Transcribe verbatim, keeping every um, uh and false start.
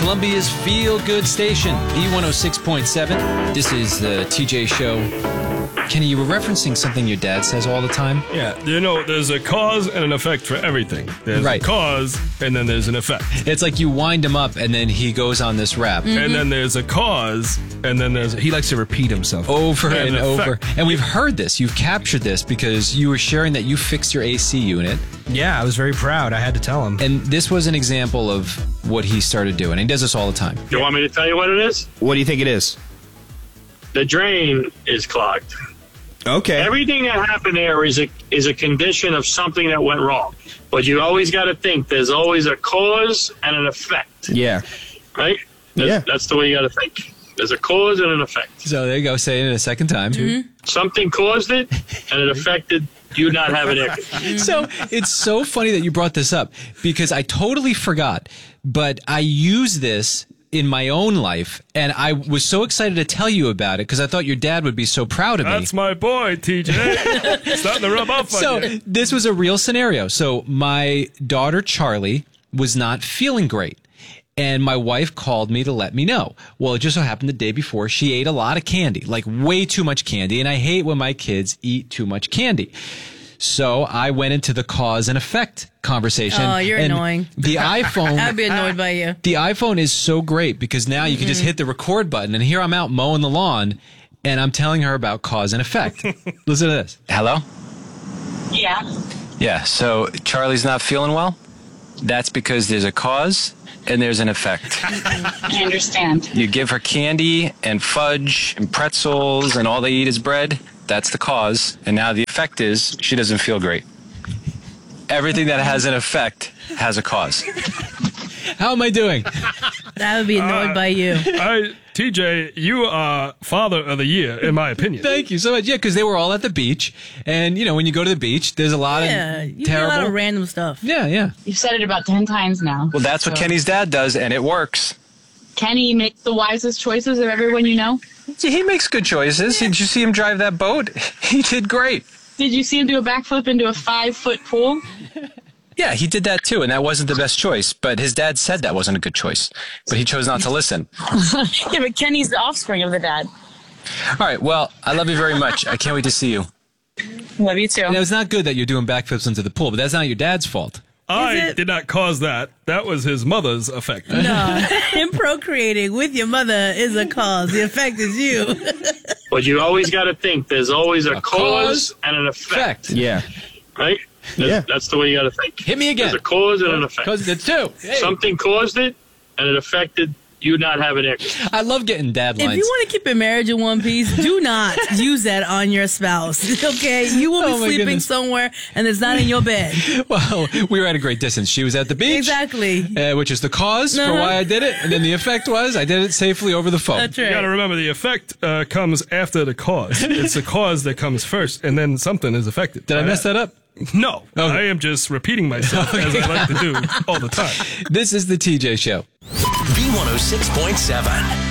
Columbia's feel-good station, B one oh six point seven. This is the T J Show. Kenny, you were referencing something your dad says all the time. Yeah, you know, there's a cause and an effect for everything. There's Right. a cause, and then there's an effect. It's like you wind him up, and then he goes on this rap. Mm-hmm. And then there's a cause, and then there's... He likes to repeat himself. Over and, And over. effect. And we've heard this. You've captured this because you were sharing that you fixed your A C unit. Yeah, I was very proud. I had to tell him. And this was an example of what he started doing. He does this all the time. You want me to tell you what it is? What do you think it is? The drain is clogged. Okay. Everything that happened there is a is a condition of something that went wrong. But you always got to think there's always a cause and an effect, Yeah. right? That's, Yeah. that's the way you got to think. There's a cause and an effect. So there you go. Say it a second time. Something caused it, and it affected you not having it. So it's so funny that you brought this up because I totally forgot, but I use this in my own life, and I was so excited to tell you about it because I thought your dad would be so proud of me. That's my boy, T J. Starting to rub off on So you. this was a real scenario. So my daughter Charlie was not feeling great. And my wife called me to let me know. Well, it just so happened the day before she ate a lot of candy, like way too much candy. And I hate when my kids eat too much candy. So I went into the cause and effect conversation. Oh, you're and annoying. The iPhone. I'd be annoyed by you. The iPhone is so great because now you can just hit the record button, and here I'm out mowing the lawn, and I'm telling her about cause and effect. Listen to this. Hello? Yeah. Yeah, so Charlie's not feeling well? That's because there's a cause and there's an effect. I understand. You give her candy and fudge and pretzels, and all they eat is bread. That's the cause. And now the effect is she doesn't feel great. Everything that has an effect has a cause. How am I doing? That would be annoyed Uh, by you. I, T J, you are father of the year, in my opinion. Thank you so much. Yeah, because they were all at the beach. And, you know, when you go to the beach, there's a lot Yeah, of you get a terrible... lot of random stuff. yeah, yeah. You've said it about ten times now. Well, that's what So- Kenny's dad does, and it works. Kenny makes the wisest choices of everyone you know. He makes good choices. Did you see him drive that boat? He did great. Did you see him do a backflip into a five-foot pool? Yeah, he did that too, and that wasn't the best choice. But his dad said that wasn't a good choice. But he chose not to listen. Yeah, but Kenny's the offspring of the dad. All right, well, I love you very much. I can't wait to see you. Love you too. Now, it's not good that you're doing backflips into the pool, but that's not your dad's fault. I it? did not cause that. That was his mother's effect. No, him procreating with your mother is a cause. The effect is you. But you always got to think there's always a, A cause, cause and an effect, Fact. Yeah. right? That's, Yeah. that's the way you got to think. Hit me again. There's a cause and an effect. Because it's two. Hey. Something caused it, and it affected you not having it. I love getting dad lines. If you want to keep your marriage in one piece, do not use that on your spouse. Okay, you will be Oh, my sleeping goodness. somewhere, and it's not in your bed. Well, we were at a great distance. She was at the beach. Exactly. Uh, which is the cause for Uh-huh. why I did it. And then the effect was I did it safely over the phone. That's You got to right. remember, the effect uh, comes after the cause. It's the cause that comes first, and then something is affected. Did I mess that up? No. Okay. I am just repeating myself, as I like to do all the time. This is the T J Show. B one oh six point seven.